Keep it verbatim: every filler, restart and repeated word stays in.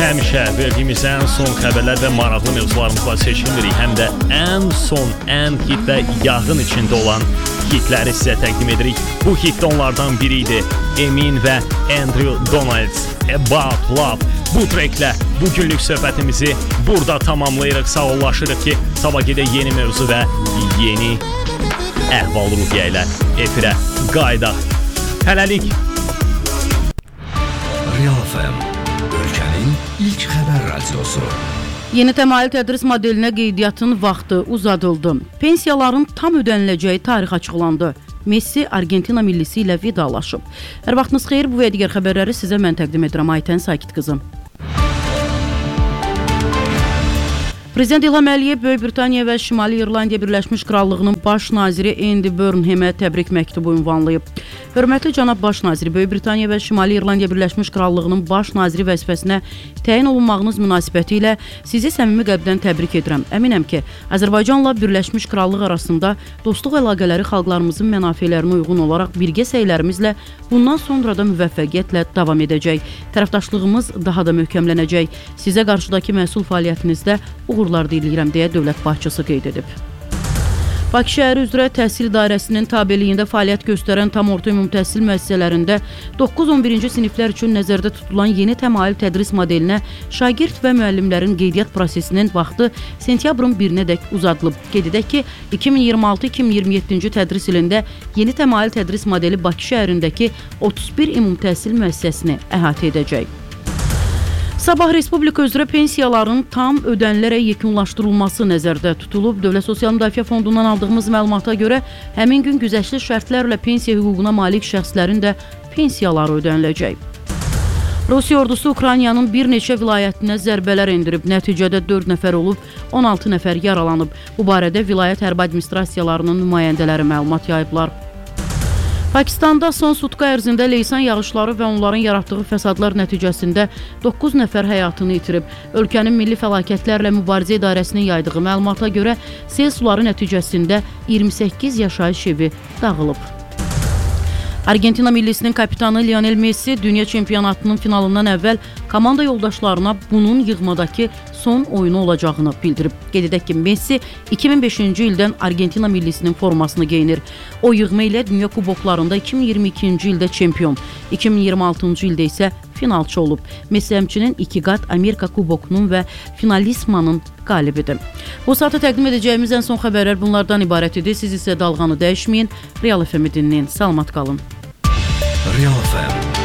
həmişə verdiyimiz ən son xəbərlər və maraqlı mövzularımızla seçilmirik. Həm də ən son, ən hit və yaxın içində olan hitləri sizə təqdim edirik. Bu hit onlardan biri idi. Emin və Andrew Donalds, About Love. Bu treklə bugünlük söhbətimizi burada tamamlayırıq. Sağollaşırıq ki, sabah gedə yeni mövzu və yeni əhval-ruhiyyə ilə efirə qaydaq. Hələlik. Real F M, ölkənin ilk xəbər radiosu. Yeni təmayül tədris modelinə qeydiyyatın vaxtı uzadıldı. Pensiyaların tam ödəniləcəyi tarix açıqlandı. Messi Argentina millisi ilə vidalaşıb. Hər vaxtınız xeyir, bu və digər xəbərləri sizə mən təqdim edirəm. Aytən Sakit qızım. Prezident İlham Əliyev Böyük Britaniya və Şimali İrlandiya Birləşmiş Krallığının baş naziri Andy Burnhamə təbrik məktubu ünvanlayıb. Hörmətli cənab baş naziri, Böyük Britaniya və Şimali İrlandiya Birləşmiş Krallığının baş naziri vəzifəsinə təyin olunmağınız münasibəti ilə sizi səmimi qəlbdən təbrik edirəm. Əminəm ki, Azərbaycanla Birləşmiş Krallıq arasında dostluq əlaqələri xalqlarımızın mənafələrinə uyğun olaraq birgə səylərimizlə bundan sonra da müvəffəqiyyətlə davam edəcək. Tərəfdaşlığımız daha da möhkəmlənəcək. Sizə qarşıdakı məsul fəaliyyətinizdə uğurlar diləyirəm deyə dövlət başçısı qeyd edib. Bakı şəhəri üzrə təhsil dairəsinin tabeliyində fəaliyyət göstərən tam orta ümumi təhsil müəssisələrində doqquz on birinci siniflər üçün nəzərdə tutulan yeni təmayül tədris modelinə şagird və müəllimlərin qeydiyyat prosesinin vaxtı sentyabrın birinədək uzadılıb. Qeyd edək ki, iki min iyirmi altı iki min iyirmi yeddinci tədris ilində yeni təmayül tədris modeli Bakı şəhərindəki otuz bir ümumi təhsil müəssisəsini əhatə edəcək. Sabah Respublika üzrə pensiyaların tam ödənilərək yekunlaşdırılması nəzərdə tutulub. Dövlət Sosial Müdafiə Fondundan aldığımız məlumata görə həmin gün güzəştli şərtlərlə pensiya hüququna malik şəxslərin də pensiyaları ödəniləcək. Rusiya ordusu Ukraynanın bir neçə vilayətinə zərbələr endirib. Nəticədə dörd nəfər olub, on altı nəfər yaralanıb. Bu barədə vilayət hərbi administrasiyalarının nümayəndələri məlumat yayıblar. Pakistanda son sutka ərzində leysan yağışları və onların yaratdığı fəsadlar nəticəsində doqquz nəfər həyatını itirib. Ölkənin Milli Fəlakətlərlə Mübarizə İdarəsinin yaydığı məlumata görə sel suları nəticəsində iyirmi səkkiz yaşayış evi dağılıb. Argentina millisinin kapitanı Lionel Messi dünya çempionatının finalından əvvəl komanda yoldaşlarına bunun yığmadakı son oyunu olacağını bildirib. Qeyd edək ki, Messi iki min beşinci ildən Argentina millisinin formasını geyinir. O yığma ilə dünya kuboklarında iki min iyirmi ikinci ildə çempion, iki min iyirmi altıncı ildə isə finalçı olub. Messi həmçinin iki qat Amerika kubokunun və finalismanın qalibidir. Bu saata təqdim edəcəyimiz ən son xəbərlər bunlardan ibarət idi. Siz isə dalğanı dəyişməyin, Real F M-i dinləyin. Salamat qalın. Real F M